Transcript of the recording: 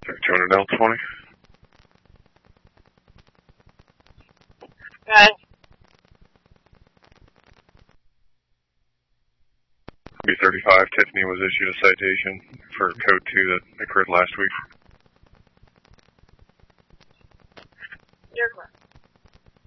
200L20. Okay. B35, Tiffany was issued a citation for code 2 that occurred last week.